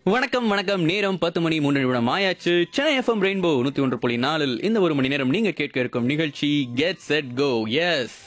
வணக்கம் வணக்கம். நேரம் 10:03 ஆயாச்சு. சென்னை எஃப்எம் ரெயின்போ 101.4 இந்த ஒரு மணி நேரம் நீங்க கேட்க இருக்கும் நிகழ்ச்சி கெட் செட் கோ. எஸ்,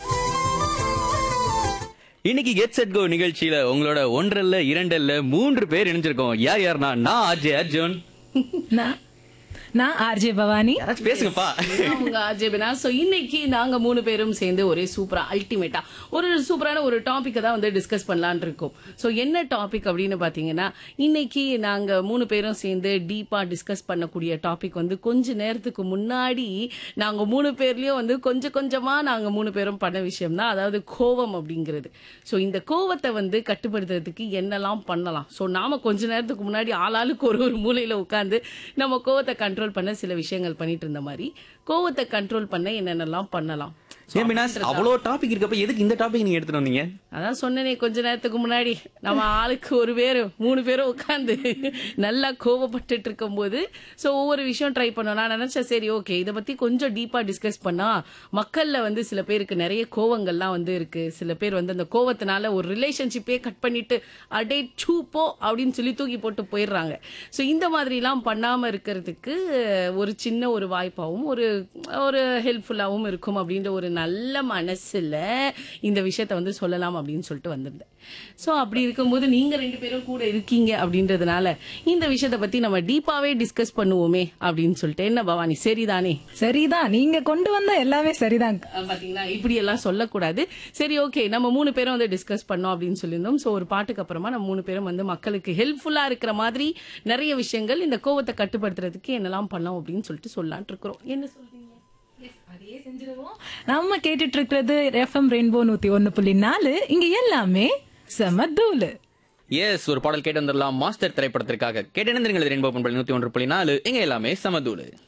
இன்னைக்கு கெட் செட் கோ நிகழ்ச்சியில உங்களோட ஒன்றல்ல இரண்டல்ல 3 பேர் இணைஞ்சிருக்கோம். யாருன்னா நான் ஆர்ஜே அர்ஜுன். நான் ஆர்ஜே பவானி. யாராச்சும் பேசுங்கப்பா. அவங்க ஆர்ஜேபினா. சோ இன்னைக்கு நாங்க 3 பேரும் சேர்ந்து ஒரே சூப்பரா அல்டிமேட்டா ஒரு சூப்பரான ஒரு டாபிக் தான் வந்து டிஸ்கஸ் பண்ணலாம்னு இருக்கோம். சோ என்ன டாபிக் அப்படின்னு பாத்தீங்கன்னா, இன்னைக்கு நாங்க 3 பேரும் சேர்ந்து டீப்பா டிஸ்கஸ் பண்ணக்கூடிய டாபிக் வந்து கொஞ்ச நேரத்துக்கு முன்னாடி நாங்க 3 பேர்லயும் வந்து கொஞ்சமா நாங்க 3 பேரும் பண்ண விஷயம் தான், அதாவது கோவம் அப்படிங்கிறது. சோ இந்த கோவத்தை வந்து கட்டுப்படுத்துறதுக்கு என்னெல்லாம் பண்ணலாம். சோ நாம கொஞ்ச நேரத்துக்கு முன்னாடி ஆளாளுக்கு ஒரு மூலையில உட்கார்ந்து நம்ம கோவத்தை கண்ட்ரோல் பண்ண சில விஷயங்கள் பண்ணிட்டு இருந்த மாதிரி, கோவத்தை கண்ட்ரோல் பண்ண என்னென்னலாம் பண்ணலாம். அவ்வளோ டாபிக் இருக்கப்ப எதுக்கு இந்த டாபிக் நீங்க எடுத்துட்டு வந்தீங்க? அதான் சொன்னேனே, கொஞ்ச நேரத்துக்கு முன்னாடி நம்ம ஆளுக்கு ஒரு பேரு 3 பேரும் உட்காந்து நல்லா கோவப்பட்டுட்டு இருக்கும் போது ஒவ்வொரு விஷயம் ட்ரை பண்ணோம். நான் நினைச்சேன், சரி ஓகே, இதை பத்தி கொஞ்சம் டீப்பா டிஸ்கஸ் பண்ணா மக்கள்ல வந்து சில பேருக்கு நிறைய கோவங்கள்லாம் வந்து இருக்கு. சில பேர் வந்து அந்த கோவத்தினால ஒரு ரிலேஷன்ஷிப்பே கட் பண்ணிட்டு அடே சூப்போ அப்படின்னு சொல்லி தூக்கி போட்டு போயிடுறாங்க. சோ இந்த மாதிரி எல்லாம் பண்ணாம இருக்கிறதுக்கு ஒரு சின்ன ஒரு வாய்ப்பாவும் ஒரு ஹெல்ப்ஃபுல்லாவும் இருக்கும் அப்படின்ற ஒரு நல்ல மனசுல இந்த விஷயத்த வந்து சொல்லலாம் அப்படின்னு சொல்லிட்டு வந்திருந்தேன். சோ அப்படி இருக்கும்போது நீங்க 2 பேரும் கூட இருக்கீங்க அப்படின்றதுனால இந்த விஷயத்த பத்தி நம்ம டீப்பாவே டிஸ்கஸ் பண்ணுவோமே அப்படின்னு சொல்லிட்டு. என்ன பவானி, சரிதானே? சரிதான், நீங்க கொண்டு வந்த எல்லாமே சரிதான். பாத்தீங்களா, இப்படி எல்லாம் சொல்லக்கூடாது. சரி ஓகே, நம்ம 3 பேரும் வந்து டிஸ்கஸ் பண்ணோம் அப்படின்னு சொல்லியிருந்தோம். சோ ஒரு பாட்டுக்கு அப்புறமா நம்ம 3 பேரும் வந்து மக்களுக்கு ஹெல்ப்ஃபுல்லா இருக்கிற மாதிரி நிறைய விஷயங்கள் இந்த கோவத்தை கட்டுப்படுத்துறதுக்கு என்னெல்லாம் பண்ணலாம் அப்படின்னு சொல்லிட்டு சொல்லலாம்னு இருக்கிறோம். என்ன சொல்றீங்க? நம்ம கேட்டுட்டு இருக்கிறது எஃப்எம் ரெயின்போ 101.4. இங்க எல்லாமே சமதூலு. எஸ், ஒரு பாடல் கேட்டு வந்துடலாம். மாஸ்டர் திரைப்படத்திற்காக கேட்டு ரெயின்போ 101.4 இங்க எல்லாமே சமதூளு.